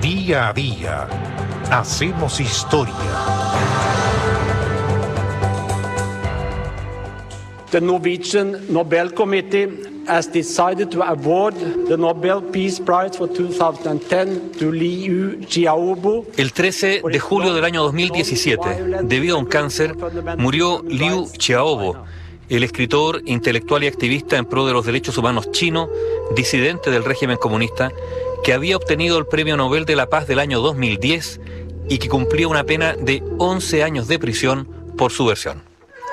Día a día, hacemos historia. The Norwegian Nobel Committee has decided to award the Nobel Peace Prize for 2010 to Liu Xiaobo. El 13 de julio del año 2017, debido a un cáncer, murió Liu Xiaobo, el escritor, intelectual y activista en pro de los derechos humanos chino, disidente del régimen comunista, que había obtenido el Premio Nobel de la Paz del año 2010 y que cumplía una pena de 11 años de prisión por subversión.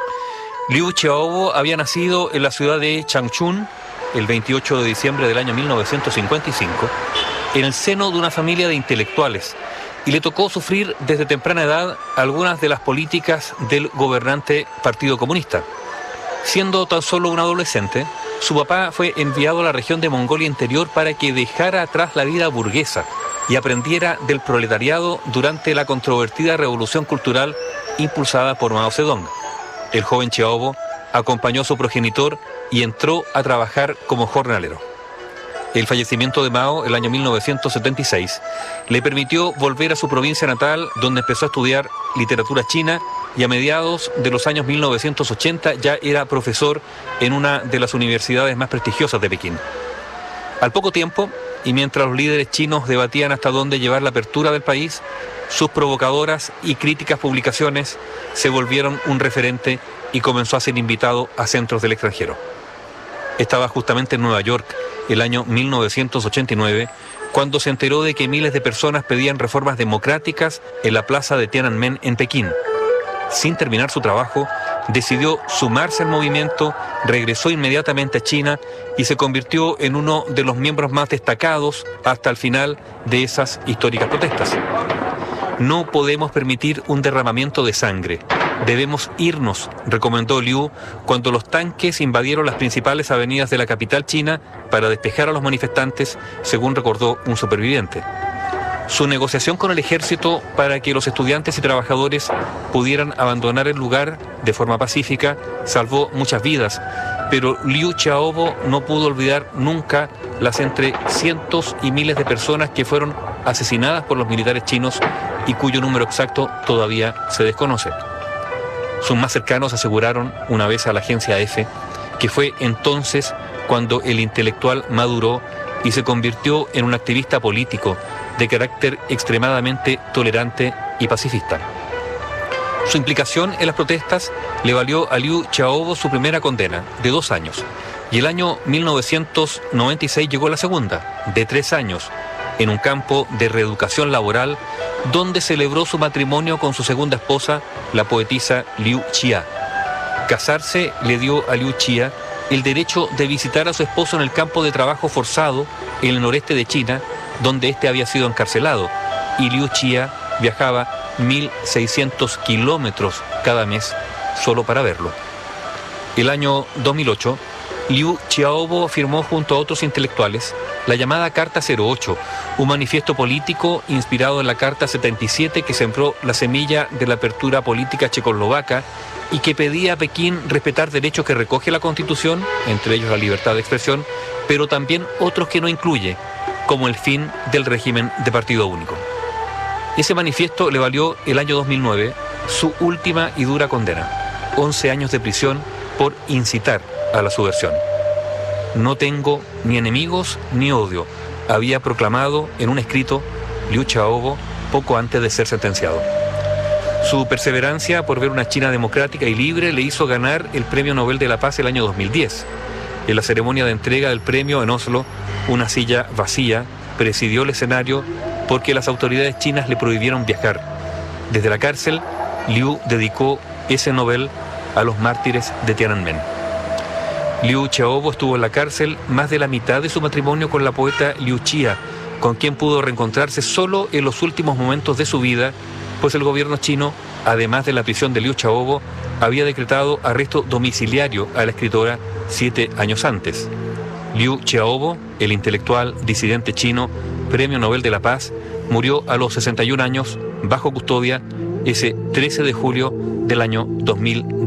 Liu Xiaobo había nacido en la ciudad de Changchun el 28 de diciembre del año 1955, en el seno de una familia de intelectuales, y le tocó sufrir desde temprana edad algunas de las políticas del gobernante Partido Comunista. Siendo tan solo un adolescente, su papá fue enviado a la región de Mongolia Interior para que dejara atrás la vida burguesa y aprendiera del proletariado durante la controvertida revolución cultural impulsada por Mao Zedong. El joven Xiaobo acompañó a su progenitor y entró a trabajar como jornalero. El fallecimiento de Mao, el año 1976, le permitió volver a su provincia natal, donde empezó a estudiar literatura china, y a mediados de los años 1980 ya era profesor en una de las universidades más prestigiosas de Pekín. Al poco tiempo, y mientras los líderes chinos debatían hasta dónde llevar la apertura del país, sus provocadoras y críticas publicaciones se volvieron un referente y comenzó a ser invitado a centros del extranjero. Estaba justamente en Nueva York, el año 1989, cuando se enteró de que miles de personas pedían reformas democráticas en la plaza de Tiananmen en Pekín. Sin terminar su trabajo, decidió sumarse al movimiento, regresó inmediatamente a China y se convirtió en uno de los miembros más destacados hasta el final de esas históricas protestas. No podemos permitir un derramamiento de sangre. Debemos irnos, recomendó Liu cuando los tanques invadieron las principales avenidas de la capital china para despejar a los manifestantes, según recordó un superviviente. Su negociación con el ejército para que los estudiantes y trabajadores pudieran abandonar el lugar de forma pacífica salvó muchas vidas, pero Liu Xiaobo no pudo olvidar nunca las entre cientos y miles de personas que fueron asesinadas por los militares chinos y cuyo número exacto todavía se desconoce. Sus más cercanos aseguraron una vez a la agencia EFE que fue entonces cuando el intelectual maduró y se convirtió en un activista político de carácter extremadamente tolerante y pacifista. Su implicación en las protestas le valió a Liu Xiaobo su primera condena, de 2 años, y el año 1996 llegó la segunda, de 3 años, en un campo de reeducación laboral donde celebró su matrimonio con su segunda esposa, la poetisa Liu Xia. Casarse le dio a Liu Xia el derecho de visitar a su esposo en el campo de trabajo forzado en el noreste de China, donde éste había sido encarcelado, y Liu Xia viajaba 1.600 kilómetros cada mes solo para verlo. El año 2008, Liu Xiaobo firmó junto a otros intelectuales la llamada Carta 08, un manifiesto político inspirado en la Carta 77 que sembró la semilla de la apertura política checoslovaca y que pedía a Pekín respetar derechos que recoge la Constitución, entre ellos la libertad de expresión, pero también otros que no incluye, como el fin del régimen de partido único. Ese manifiesto le valió el año 2009 su última y dura condena, 11 años de prisión por incitar a la subversión. No tengo ni enemigos ni odio, había proclamado en un escrito Liu Xiaobo poco antes de ser sentenciado. Su perseverancia por ver una China democrática y libre le hizo ganar el Premio Nobel de la Paz el año 2010. En la ceremonia de entrega del premio en Oslo, una silla vacía presidió el escenario porque las autoridades chinas le prohibieron viajar. Desde la cárcel, Liu dedicó ese Nobel a los mártires de Tiananmen. Liu Xiaobo estuvo en la cárcel más de la mitad de su matrimonio con la poeta Liu Xia, con quien pudo reencontrarse solo en los últimos momentos de su vida, pues el gobierno chino, además de la prisión de Liu Xiaobo, había decretado arresto domiciliario a la escritora 7 años antes. Liu Xiaobo, el intelectual disidente chino, Premio Nobel de la Paz, murió a los 61 años bajo custodia ese 13 de julio del año 2000.